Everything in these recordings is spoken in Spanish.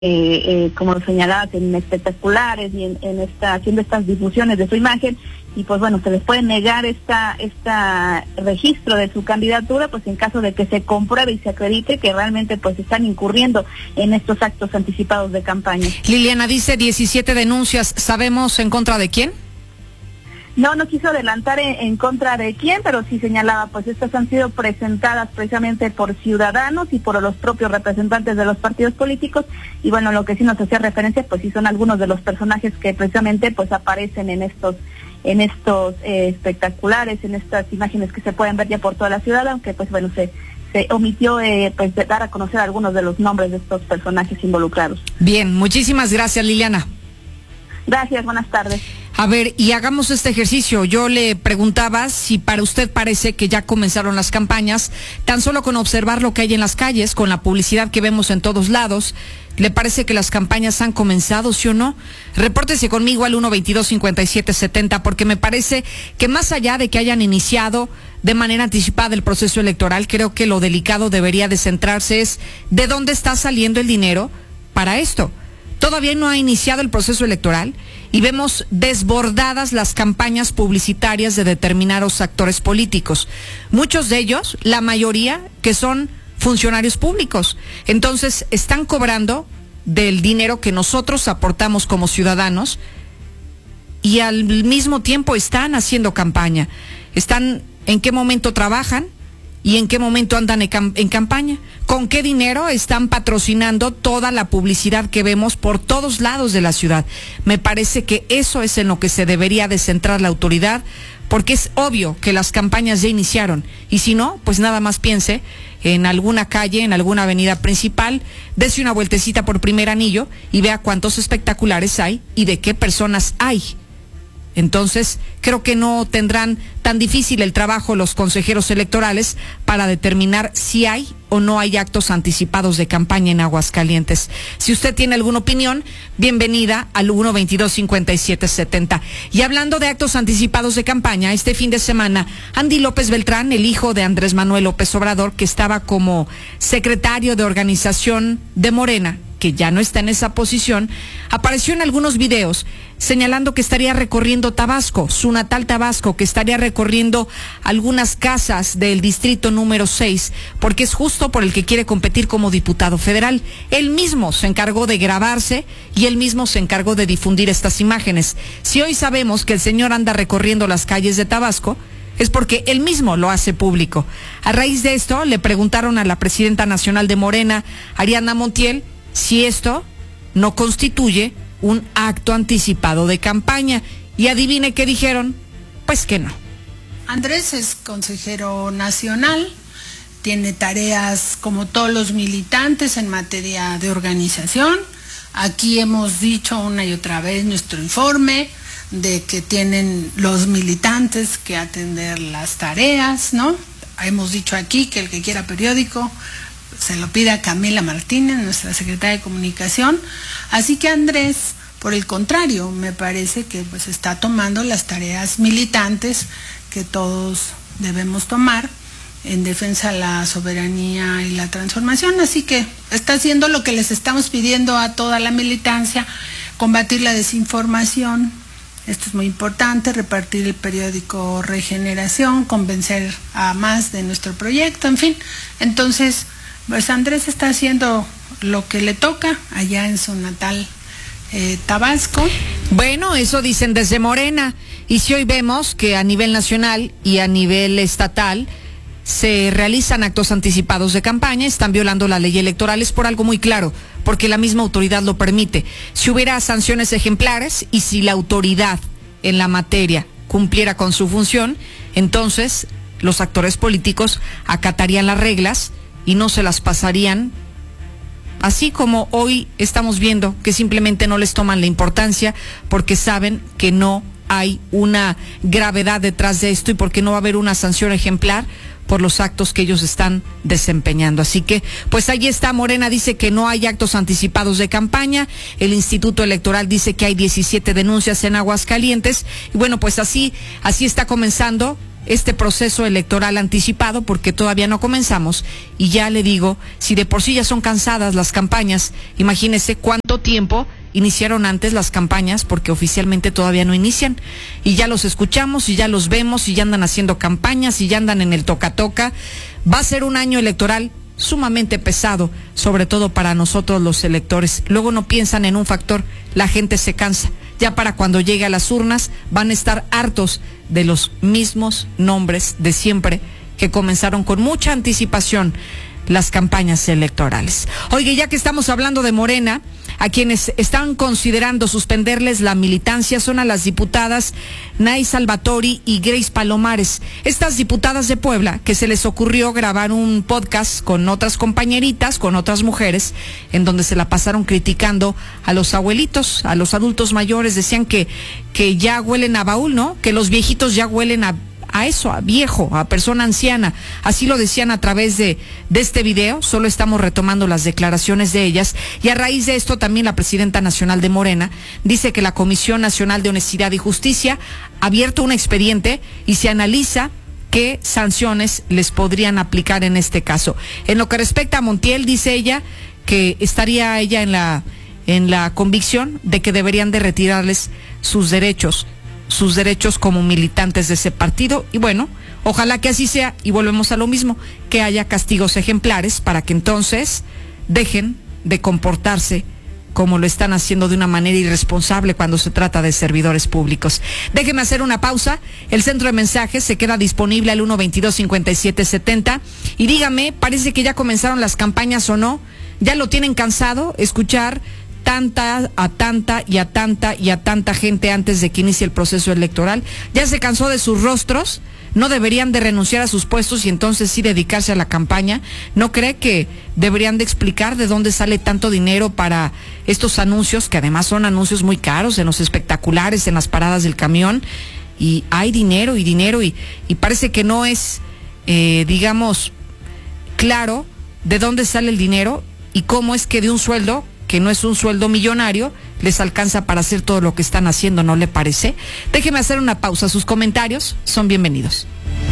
como lo señalabas, en espectaculares y haciendo estas difusiones de su imagen, y pues bueno, se les puede negar esta registro de su candidatura, pues en caso de que se compruebe y se acredite que realmente pues están incurriendo en estos actos anticipados de campaña. Liliana dice 17 denuncias, ¿sabemos en contra de quién? No quiso adelantar en contra de quién, pero sí señalaba, pues estas han sido presentadas precisamente por ciudadanos y por los propios representantes de los partidos políticos, y bueno, lo que sí nos hacía referencia, pues sí son algunos de los personajes que precisamente pues aparecen en estos espectaculares, en estas imágenes que se pueden ver ya por toda la ciudad, aunque pues bueno, se omitió pues de dar a conocer algunos de los nombres de estos personajes involucrados. Bien, muchísimas gracias, Liliana. Gracias, buenas tardes. A ver, y hagamos este ejercicio. Yo le preguntaba si para usted parece que ya comenzaron las campañas, tan solo con observar lo que hay en las calles, con la publicidad que vemos en todos lados. ¿Le parece que las campañas han comenzado, sí o no? Repórtese conmigo al 122-5770, porque me parece que más allá de que hayan iniciado de manera anticipada el proceso electoral, creo que lo delicado debería de centrarse es de dónde está saliendo el dinero para esto. Todavía no ha iniciado el proceso electoral y vemos desbordadas las campañas publicitarias de determinados actores políticos. Muchos de ellos, la mayoría, que son funcionarios públicos. Entonces, están cobrando del dinero que nosotros aportamos como ciudadanos y al mismo tiempo están haciendo campaña. Están, ¿en qué momento trabajan? ¿Y en qué momento andan en campaña? ¿Con qué dinero están patrocinando toda la publicidad que vemos por todos lados de la ciudad? Me parece que eso es en lo que se debería de centrar la autoridad, porque es obvio que las campañas ya iniciaron. Y si no, pues nada más piense en alguna calle, en alguna avenida principal, dése una vueltecita por Primer Anillo y vea cuántos espectaculares hay y de qué personas hay. Entonces, creo que no tendrán tan difícil el trabajo los consejeros electorales para determinar si hay o no hay actos anticipados de campaña en Aguascalientes. Si usted tiene alguna opinión, bienvenida al 122-5770. Y hablando de actos anticipados de campaña, este fin de semana, Andy López Beltrán, el hijo de Andrés Manuel López Obrador, que estaba como secretario de organización de Morena, que ya no está en esa posición, apareció en algunos videos señalando que estaría recorriendo Tabasco, su natal Tabasco, que estaría recorriendo algunas casas del distrito número 6, porque es justo por el que quiere competir como diputado federal. Él mismo se encargó de grabarse y él mismo se encargó de difundir estas imágenes. Si hoy sabemos que el señor anda recorriendo las calles de Tabasco, es porque él mismo lo hace público. A raíz de esto, le preguntaron a la presidenta nacional de Morena, Ariadna Montiel, si esto no constituye un acto anticipado de campaña. Y adivine qué dijeron, pues que no. Andrés es consejero nacional, tiene tareas como todos los militantes en materia de organización. Aquí hemos dicho una y otra vez nuestro informe de que tienen los militantes que atender las tareas, ¿no? Hemos dicho aquí que el que quiera periódico se lo pide a Camila Martínez, nuestra secretaria de Comunicación. Así que Andrés, por el contrario, me parece que pues está tomando las tareas militantes que todos debemos tomar en defensa de la soberanía y la transformación. Así que está haciendo lo que les estamos pidiendo a toda la militancia, combatir la desinformación. Esto es muy importante, repartir el periódico Regeneración, convencer a más de nuestro proyecto, en fin. Entonces, pues Andrés está haciendo lo que le toca allá en su natal Tabasco. Bueno, eso dicen desde Morena. Y si hoy vemos que a nivel nacional y a nivel estatal se realizan actos anticipados de campaña, están violando la ley electoral, es por algo muy claro, porque la misma autoridad lo permite. Si hubiera sanciones ejemplares y si la autoridad en la materia cumpliera con su función, entonces los actores políticos acatarían las reglas y no se las pasarían, así como hoy estamos viendo que simplemente no les toman la importancia porque saben que no hay una gravedad detrás de esto y porque no va a haber una sanción ejemplar por los actos que ellos están desempeñando. Así que, pues ahí está. Morena dice que no hay actos anticipados de campaña. El Instituto Electoral dice que hay 17 denuncias en Aguascalientes. Y bueno, pues así está comenzando este proceso electoral anticipado, porque todavía no comenzamos, y ya le digo, si de por sí ya son cansadas las campañas, imagínese cuánto tiempo iniciaron antes las campañas, porque oficialmente todavía no inician, y ya los escuchamos, y ya los vemos, y ya andan haciendo campañas, y ya andan en el toca-toca. Va a ser un año electoral sumamente pesado, sobre todo para nosotros los electores. Luego no piensan en un factor, la gente se cansa. Ya para cuando llegue a las urnas van a estar hartos de los mismos nombres de siempre, que comenzaron con mucha anticipación las campañas electorales. Oye, ya que estamos hablando de Morena, a quienes están considerando suspenderles la militancia son a las diputadas Nay Salvatori y Grace Palomares. Estas diputadas de Puebla, que se les ocurrió grabar un podcast con otras compañeritas, con otras mujeres, en donde se la pasaron criticando a los abuelitos, a los adultos mayores. Decían que ya huelen a baúl, ¿no? Que los viejitos ya huelen a eso, a viejo, a persona anciana. Así lo decían a través de este video. Solo estamos retomando las declaraciones de ellas, y a raíz de esto también la presidenta nacional de Morena dice que la Comisión Nacional de Honestidad y Justicia ha abierto un expediente y se analiza qué sanciones les podrían aplicar en este caso. En lo que respecta a Montiel, dice ella que estaría ella en la convicción de que deberían de retirarles sus derechos como militantes de ese partido. Y bueno, ojalá que así sea, y volvemos a lo mismo, que haya castigos ejemplares para que entonces dejen de comportarse como lo están haciendo de una manera irresponsable cuando se trata de servidores públicos. Déjenme hacer una pausa. El centro de mensajes se queda disponible al 122-5770, y dígame, parece que ya comenzaron las campañas o no. ¿Ya lo tienen cansado escuchar tanta gente antes de que inicie el proceso electoral? ¿Ya se cansó de sus rostros? ¿No deberían de renunciar a sus puestos y entonces sí dedicarse a la campaña? ¿No cree que deberían de explicar de dónde sale tanto dinero para estos anuncios, que además son anuncios muy caros, en los espectaculares, en las paradas del camión? Y hay dinero y parece que no es, digamos, claro de dónde sale el dinero y cómo es que de un sueldo, que no es un sueldo millonario, les alcanza para hacer todo lo que están haciendo, ¿no le parece? Déjeme hacer una pausa. Sus comentarios son bienvenidos.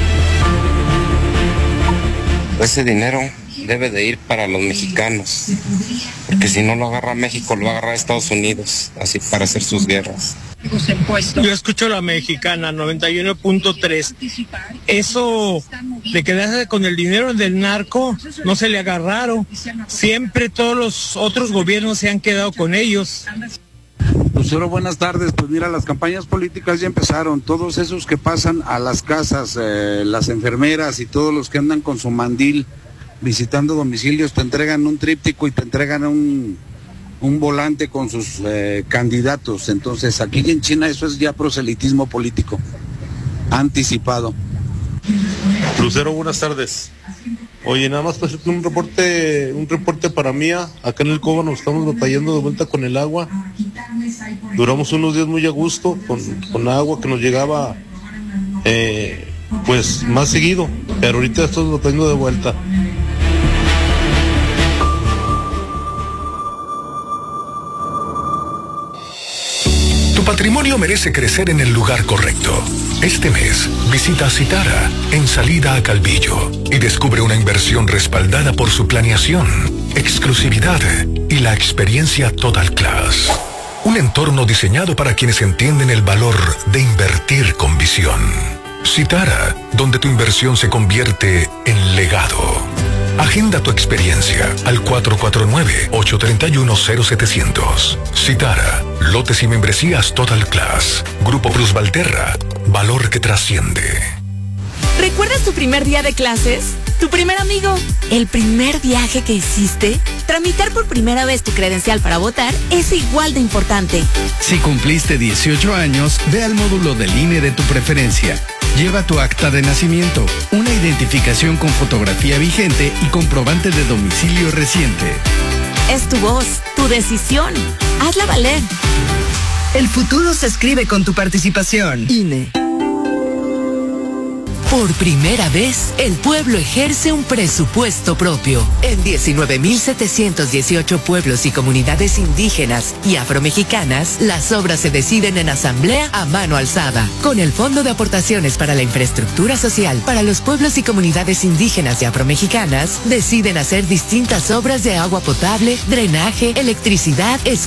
Ese dinero debe de ir para los mexicanos, porque si no lo agarra México, lo va a agarrar Estados Unidos, así para hacer sus guerras. Yo escucho la Mexicana 91.3. Eso de quedarse con el dinero del narco no se le agarraron. Siempre todos los otros gobiernos se han quedado con ellos. Lucero, buenas tardes. Pues mira, las campañas políticas ya empezaron. Todos esos que pasan a las casas, las enfermeras y todos los que andan con su mandil visitando domicilios, te entregan un tríptico y te entregan un volante con sus candidatos. Entonces aquí en China eso es ya proselitismo político anticipado. Lucero, buenas tardes. Oye, nada más para hacerte un reporte para Mía. Acá en el Coba nos estamos batallando de vuelta con el agua. Duramos unos días muy a gusto con agua que nos llegaba pues más seguido, pero ahorita estamos batallando de vuelta. Tu patrimonio merece crecer en el lugar correcto. Este mes, visita Citara en salida a Calvillo y descubre una inversión respaldada por su planeación, exclusividad y la experiencia Total Class. Un entorno diseñado para quienes entienden el valor de invertir con visión. Citara, donde tu inversión se convierte en legado. Agenda tu experiencia al 449-831-0700. Citara, lotes y membresías Total Class. Grupo Plus Valterra, valor que trasciende. ¿Recuerdas tu primer día de clases? ¿Tu primer amigo? ¿El primer viaje que hiciste? Tramitar por primera vez tu credencial para votar es igual de importante. Si cumpliste 18 años, ve al módulo del INE de tu preferencia. Lleva tu acta de nacimiento, una identificación con fotografía vigente y comprobante de domicilio reciente. Es tu voz, tu decisión. Hazla valer. El futuro se escribe con tu participación. INE. Por primera vez, el pueblo ejerce un presupuesto propio. En 19.718 pueblos y comunidades indígenas y afromexicanas, las obras se deciden en asamblea a mano alzada. Con el Fondo de Aportaciones para la Infraestructura Social para los pueblos y comunidades indígenas y afromexicanas, deciden hacer distintas obras de agua potable, drenaje, electricidad,